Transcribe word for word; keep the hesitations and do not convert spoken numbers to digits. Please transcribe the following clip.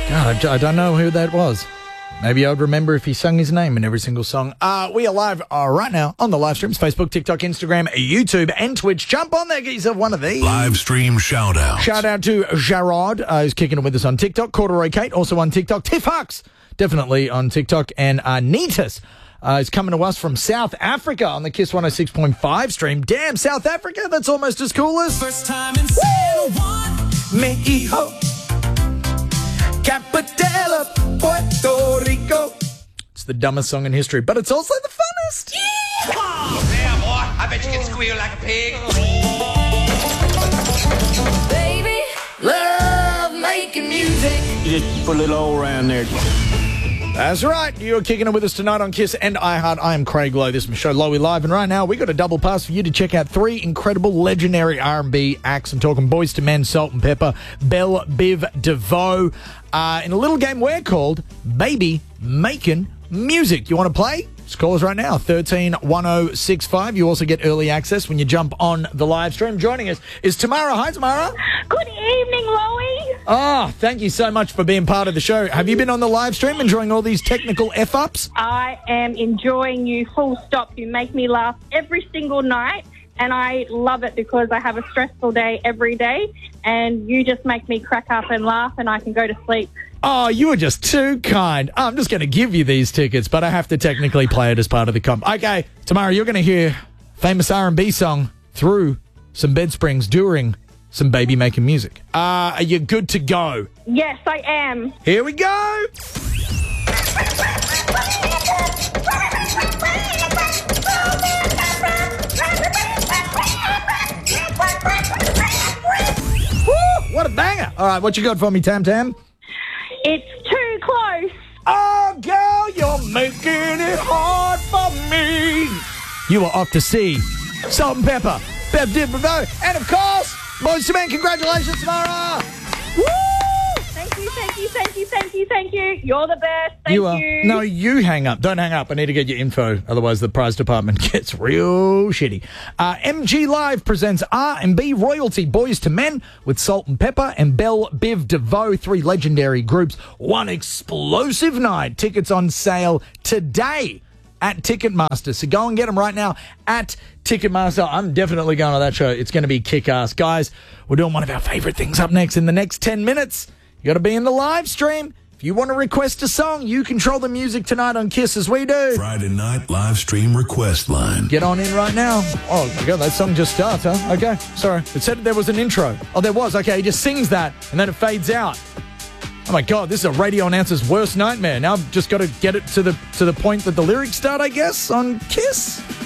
God, I, I don't know who that was. Maybe I'd remember if he sung his name in every single song. Uh, we are live uh, right now on the live streams, Facebook, TikTok, Instagram, YouTube, and Twitch. Jump on there, get yourself one of these. Live stream shout out. Shout out to Gerard, uh, who's kicking it with us on TikTok. Corduroy Kate, also on TikTok. Tiff Hux, definitely on TikTok. And uh, Neatus uh, is coming to us from South Africa on the Kiss one oh six point five stream. Damn, South Africa, that's almost as cool as... First time in San Juan, Mexico, capital of Puerto Rico. It's the dumbest song in history, but it's also the funnest. There, boy. I bet you can squeal like a pig. baby, love making music. You just put a little hole around there. That's right. You're kicking it with us tonight on Kiss and iHeart. I am Craig Lowe. This is my show, Lowy Live. And right now, we got a double pass for you to check out three incredible, legendary R and B acts. I'm talking Boys to Men, Salt and Pepper, Belle Biv DeVoe, uh, in a little game we're called Baby Making Music. You want to play? Just call us right now, one three one oh six five. You also get early access when you jump on the live stream. Joining us is Tamara. Hi, Tamara. Good evening, Lowy. Oh, thank you so much for being part of the show. Have you been on the live stream enjoying all these technical F-ups? I am enjoying you full stop. You make me laugh every single night, and I love it because I have a stressful day every day, and you just make me crack up and laugh, and I can go to sleep. Oh, you are just too kind. I'm just going to give you these tickets, but I have to technically play it as part of the comp. Okay, Tamara, you're going to hear famous R and B song through some bed springs during some baby making music. Uh, are you good to go? Yes, I am. Here we go. Woo, what a banger. All right, what you got for me, Tam Tam? It's too close. Oh, girl, you're making it hard for me. You are off to see Salt and Pepper, Bev DeVoe, and of course, Boys to Men. Congratulations, Tamara. Woo! Thank you, thank you, thank you, thank you, thank you. You're the best. Thank You are. you. No, you hang up. Don't hang up. I need to get your info. Otherwise, the prize department gets real shitty. Uh, M G Live presents R and B royalty Boys to Men with Salt and Pepper and Belle Biv DeVoe, three legendary groups. One explosive night. Tickets on sale today at Ticketmaster. So go and get them right now at Ticketmaster. I'm definitely going to that show. It's going to be kick-ass. Guys, we're doing one of our favorite things up next in the next ten minutes. You got to be in the live stream. If you want to request a song, you control the music tonight on Kiss as we do. Friday night live stream request line. Get on in right now. Oh, my God, that song just starts, huh? Okay, sorry. It said there was an intro. Oh, there was. Okay, he just sings that, and then it fades out. Oh, my God, this is a radio announcer's worst nightmare. Now I've just got to get it to the to the point that the lyrics start, I guess, on Kiss.